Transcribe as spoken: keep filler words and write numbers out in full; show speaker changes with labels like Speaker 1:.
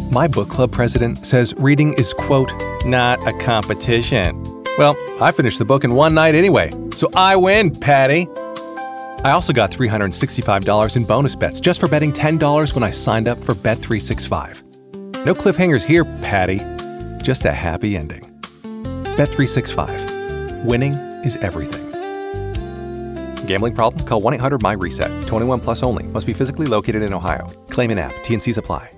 Speaker 1: My book club president says reading is, quote, not a competition. Well, I finished the book in one night anyway, so I win, Patty. I also got three hundred sixty-five dollars in bonus bets just for betting ten dollars when I signed up for Bet three sixty-five. No cliffhangers here, Patty. Just a happy ending. Bet three sixty-five. Winning is everything. Gambling problem? Call one eight hundred M Y RESET. twenty-one plus only. Must be physically located in Ohio. Claim in app. T and Cs apply.